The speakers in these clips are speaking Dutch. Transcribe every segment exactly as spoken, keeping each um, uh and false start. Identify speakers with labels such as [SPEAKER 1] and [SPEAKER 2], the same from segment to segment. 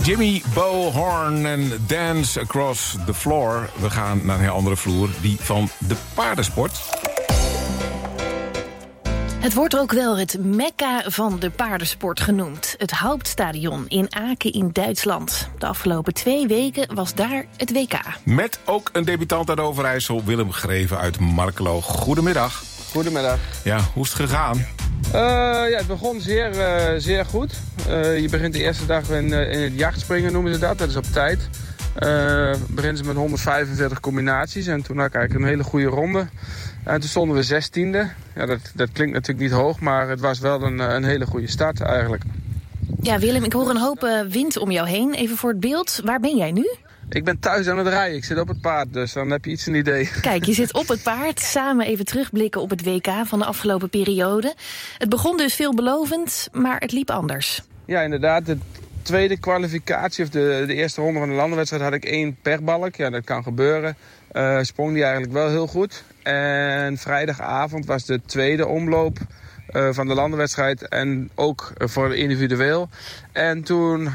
[SPEAKER 1] Jimmy Bo Horn en Dance Across the Floor. We gaan naar een heel andere vloer, die van de paardensport.
[SPEAKER 2] Het wordt ook wel het Mekka van de paardensport genoemd. Het Hauptstadion in Aken in Duitsland. De afgelopen twee weken was daar het W K.
[SPEAKER 1] Met ook een debutant uit Overijssel, Willem Greven uit Markelo. Goedemiddag.
[SPEAKER 3] Goedemiddag.
[SPEAKER 1] Ja, hoe is het gegaan?
[SPEAKER 3] Uh, ja, het begon zeer, uh, zeer goed. Uh, je begint de eerste dag in, uh, in het jachtspringen, noemen ze dat. Dat is op tijd. Uh, beginnen ze met honderdvijfenveertig combinaties. En toen had ik eigenlijk een hele goede ronde. En toen stonden we zestiende. Ja, dat, dat klinkt natuurlijk niet hoog, maar het was wel een, een hele goede start eigenlijk.
[SPEAKER 2] Ja, Willem, ik hoor een hoop uh, wind om jou heen. Even voor het beeld, waar ben jij nu?
[SPEAKER 3] Ik ben thuis aan het rijden. Ik zit op het paard, dus dan heb je iets een idee.
[SPEAKER 2] Kijk, je zit op het paard. Samen even terugblikken op het W K van de afgelopen periode. Het begon dus veelbelovend, maar het liep anders.
[SPEAKER 3] Ja, inderdaad. De tweede kwalificatie, of de, de eerste ronde van de landenwedstrijd, had ik één per balk. Ja, dat kan gebeuren. Uh, sprong die eigenlijk wel heel goed. En vrijdagavond was de tweede omloop uh, van de landenwedstrijd. En ook uh, voor individueel. En toen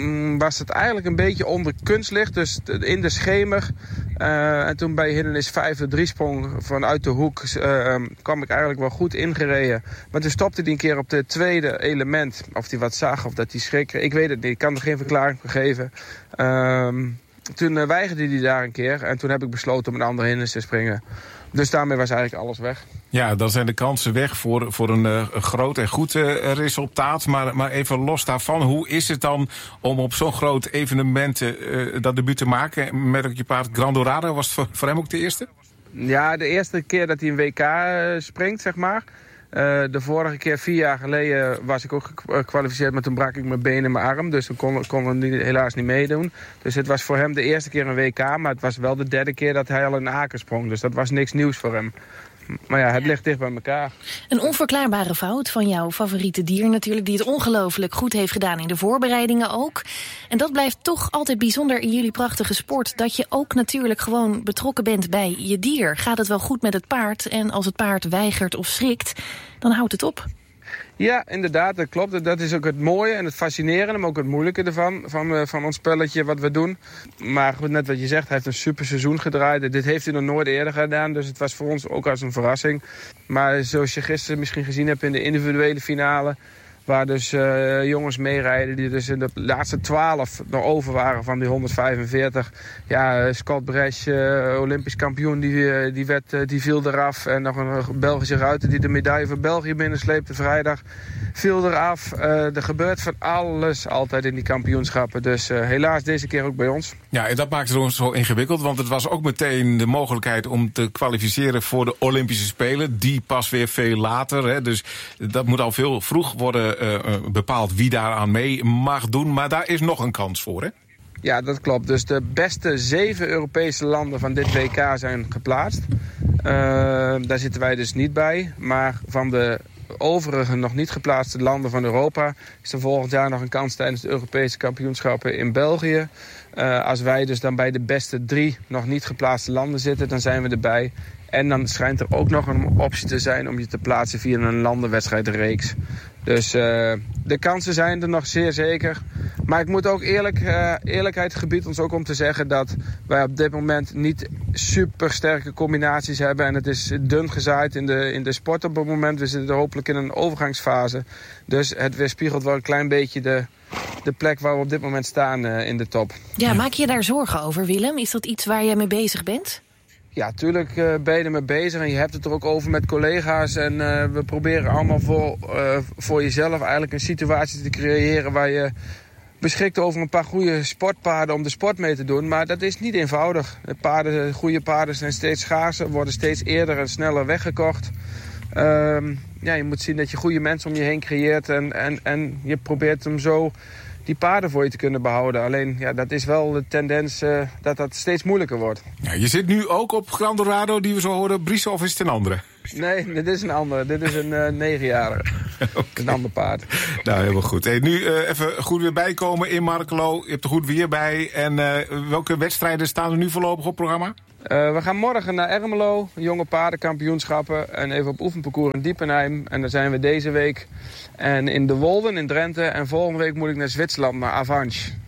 [SPEAKER 3] was het eigenlijk een beetje onder kunstlicht, dus in de schemer. Uh, en toen bij hindernis vijf de driesprong vanuit de hoek uh, kwam ik eigenlijk wel goed ingereden. Maar toen stopte hij een keer op het tweede element. Of hij wat zag, of dat hij schrik. Ik weet het niet, ik kan er geen verklaring voor geven. Uh, toen uh, weigerde hij daar een keer. En toen heb ik besloten om een andere hindernis te springen. Dus daarmee was eigenlijk alles weg.
[SPEAKER 1] Ja, dan zijn de kansen weg voor, voor een, uh, een groot en goed uh, resultaat. Maar, maar even los daarvan, hoe is het dan om op zo'n groot evenement uh, dat debuut te maken? Met ook je paard Grandorado, was het voor, voor hem ook de eerste?
[SPEAKER 3] Ja, de eerste keer dat hij een W K uh, springt, zeg maar. Uh, de vorige keer, vier jaar geleden, was ik ook gekwalificeerd, maar toen brak ik mijn been en mijn arm. Dus toen kon, kon hij helaas niet meedoen. Dus het was voor hem de eerste keer een W K, maar het was wel de derde keer dat hij al in Aken sprong. Dus dat was niks nieuws voor hem. Maar ja, het ligt dicht bij elkaar.
[SPEAKER 2] Een onverklaarbare fout van jouw favoriete dier natuurlijk, die het ongelooflijk goed heeft gedaan in de voorbereidingen ook. En dat blijft toch altijd bijzonder in jullie prachtige sport, dat je ook natuurlijk gewoon betrokken bent bij je dier. Gaat het wel goed met het paard en als het paard weigert of schrikt, dan houdt het op.
[SPEAKER 3] Ja, inderdaad, dat klopt. Dat is ook het mooie en het fascinerende, maar ook het moeilijke ervan, van, van ons spelletje wat we doen. Maar net wat je zegt, hij heeft een super seizoen gedraaid. Dit heeft hij nog nooit eerder gedaan, dus het was voor ons ook als een verrassing. Maar zoals je gisteren misschien gezien hebt in de individuele finale, waar dus uh, jongens meerijden die dus in de laatste twaalf nog over waren van die honderdvijfenveertig. Ja, Scott Bresch, uh, Olympisch kampioen, die, uh, die, werd, uh, die viel eraf. En nog een Belgische ruiter die de medaille voor België binnensleepte vrijdag, viel eraf. Uh, er gebeurt van alles altijd in die kampioenschappen. Dus uh, helaas deze keer ook bij ons.
[SPEAKER 1] Ja, en dat maakt het ons zo ingewikkeld, want het was ook meteen de mogelijkheid om te kwalificeren voor de Olympische Spelen. Die pas weer veel later, hè. Dus dat moet al veel vroeg worden Uh, uh, bepaald wie daaraan mee mag doen. Maar daar is nog een kans voor, hè?
[SPEAKER 3] Ja, dat klopt. Dus de beste zeven Europese landen van dit W K zijn geplaatst. Uh, daar zitten wij dus niet bij. Maar van de overige nog niet geplaatste landen van Europa is er volgend jaar nog een kans tijdens de Europese kampioenschappen in België. Uh, als wij dus dan bij de beste drie nog niet geplaatste landen zitten, dan zijn we erbij. En dan schijnt er ook nog een optie te zijn om je te plaatsen via een landenwedstrijdreeks. Dus uh, de kansen zijn er nog zeer zeker. Maar ik moet ook eerlijk, uh, eerlijkheid gebiedt ons ook om te zeggen dat wij op dit moment niet super sterke combinaties hebben. En het is dun gezaaid in de, in de sport op het moment. We zitten hopelijk in een overgangsfase. Dus het weerspiegelt wel een klein beetje de, de plek waar we op dit moment staan uh, in de top.
[SPEAKER 2] Ja, maak je daar zorgen over, Willem? Is dat iets waar jij mee bezig bent?
[SPEAKER 3] Ja, tuurlijk uh, ben je ermee bezig en je hebt het er ook over met collega's. En uh, we proberen allemaal voor, uh, voor jezelf eigenlijk een situatie te creëren waar je beschikt over een paar goede sportpaarden om de sport mee te doen. Maar dat is niet eenvoudig. De paarden, goede paarden zijn steeds schaarser, worden steeds eerder en sneller weggekocht. Uh, ja, je moet zien dat je goede mensen om je heen creëert en, en, en je probeert hem zo die paarden voor je te kunnen behouden. Alleen, ja, dat is wel de tendens uh, dat dat steeds moeilijker wordt.
[SPEAKER 1] Ja, je zit nu ook op Grandorado, die we zo horen. Brice, of is het een andere?
[SPEAKER 3] Nee, dit is een andere. Dit is een uh, negenjarige. Okay. Een ander paard.
[SPEAKER 1] Nou, helemaal goed. Hey, nu uh, even goed weer bijkomen in Markelo. Je hebt er goed weer bij. En uh, welke wedstrijden staan er nu voorlopig op programma?
[SPEAKER 3] Uh, we gaan morgen naar Ermelo, jonge paardenkampioenschappen. En even op oefenparcours in Diepenheim. En daar zijn we deze week. En in de Wolden in Drenthe. En volgende week moet ik naar Zwitserland, naar Avanche.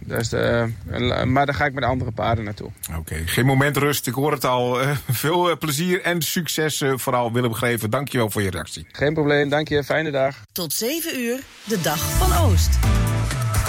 [SPEAKER 3] Dus, uh, maar daar ga ik met andere paarden naartoe.
[SPEAKER 1] Oké, okay. Geen moment rust. Ik hoor het al. Uh, veel uh, plezier en succes uh, vooral, Willem Greven. Dank je wel voor je reactie.
[SPEAKER 3] Geen probleem, dank je. Fijne dag.
[SPEAKER 4] Tot zeven uur, de Dag van Oost.